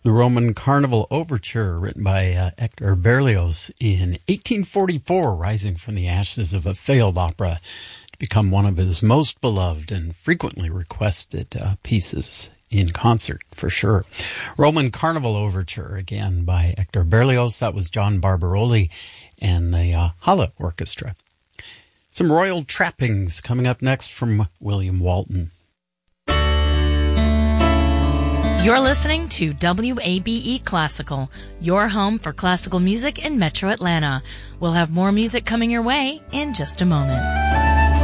The Roman Carnival Overture, written by Hector Berlioz in 1844, rising from the ashes of a failed opera to become one of his most beloved and frequently requested pieces in concert, for sure. Roman Carnival Overture, again, by Hector Berlioz. That was John Barbaroli and the Halle Orchestra. Some royal trappings coming up next from William Walton. You're listening to WABE Classical, your home for classical music in Metro Atlanta. We'll have more music coming your way in just a moment.